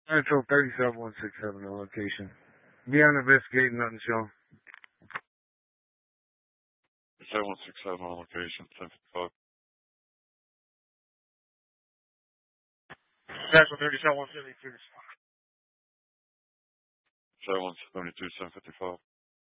Central 37167 on location. Be on investigating, nothing shown. 7167 on location, 1055. Central 37172. 7172, 1055.